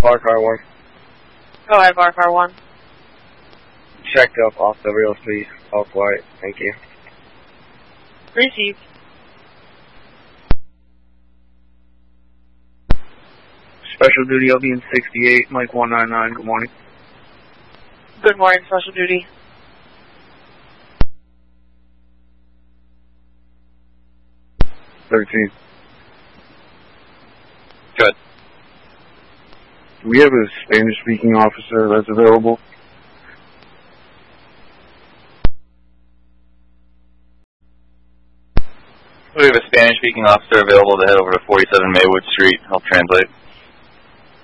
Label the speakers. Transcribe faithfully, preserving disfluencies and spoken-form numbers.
Speaker 1: Bar car one.
Speaker 2: Go ahead, Bar car one.
Speaker 1: Checked up off the rails, please. Off white. Thank you.
Speaker 2: Received.
Speaker 1: Special duty, I'll be in sixty-eight, Mike one nine nine. Good morning.
Speaker 2: Good morning, Special Duty.
Speaker 1: thirteen.
Speaker 3: Good.
Speaker 1: Do we have a Spanish-speaking officer that's available?
Speaker 3: We have a Spanish-speaking officer available to head over to forty-seven Maywood Street. I'll translate.